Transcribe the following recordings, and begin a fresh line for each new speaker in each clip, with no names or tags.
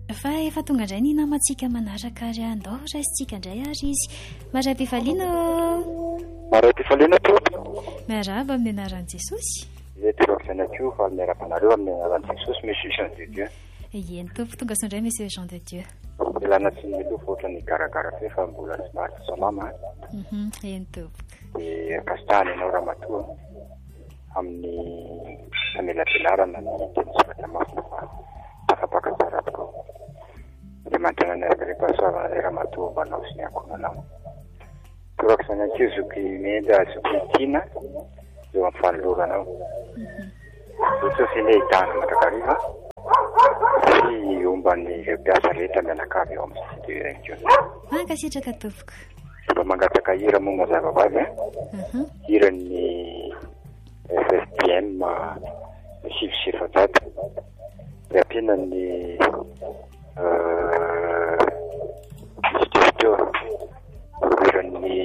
fa efa tonga indray ny namantsika manaraka ary andao raisitsika indray ary izy maray-pifaliana
maray-pifaliana to
miaraba amin'ny anaran'i Jesosy
etorakzanakio fa miarakanareo amin'ny anaran'i Jesosy monsieur Jean de Dieu
eny tompo tonga so indray monsieur Jean de Dieu
ilana tsy miloha foatra ny garagara fe fa mbola somary salama
eny tompo
dia akasitahana ianao ramatoa amin'ny famelabelarana ny teny zavatra mafina fa afapaka tsara tokoa dia mantanana repasoavana ilay ramatoa mbanao sy ny ankonanao torak'izany ankizoky menda azoky tiana eo amin'ny fanoloranao ohatry hoe finehitahana mandrakariva sy omban'ny mpiasa rehetra mianakavy eo amin'ny studio irenkeo
mankasitraka tompoko
mba mangataka hira moa mazava vavy hiran'ny FFPM sivy-sefatato dia ampianany hiran'ny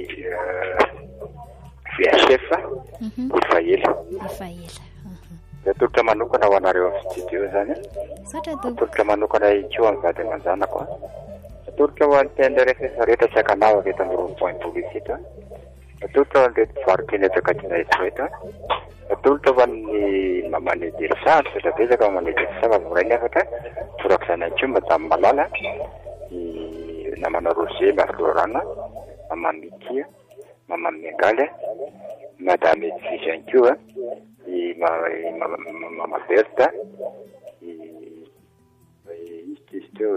VHF Ifaela atolotra manokana ho anareo amin'ny studio zany atolotra manokana ikeo amin'ny vady aman-janako atolotra ho an'ny TNRFF rehetra tsy akanavaka eto amin'ny rond-point publicité atolotra ho an'ireo mpivaroteny etsakadina eto atolotra ho an'ny mamane derisary betsaka mamane derisary fa vorainy afaka torak'izany akeo madame Malala namana Roger Marlorana mamany Mikia mamany Mengaly madame Edvige ankeo mama Berta izy teo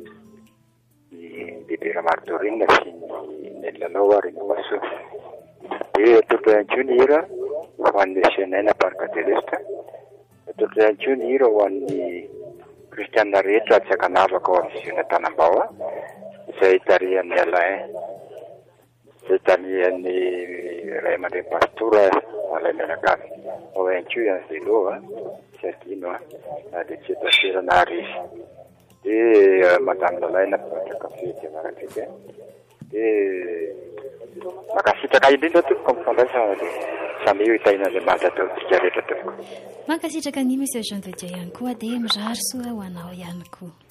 bebe Ramartorine sy Nelanao ary Noaso dia atolotra ankeo ny hira ho an'ny CNN Parc de l'Est atolotra ankeo ny hira ho an'ny kristianina rehetra tsy akanavaka ao amin'ny ziona Tanambao izay tarihan'ny Alain izay tarihan'ny ray aman-dreny pastora Alain Mianakavy ao ankeo ihany zelo tsy adino dia tsy etaserana ary izy dia madame Lalaina mpivarotra kafe dia maratrika dia makasitraka indrindra tompoko mifandraisana dia samy eo hitahin'Andriamanitra ataontsika rehetra tompoko
mankasitraka ny monsieur Jean de Dieu ihany koa dia mirary soa ho anao ihany koa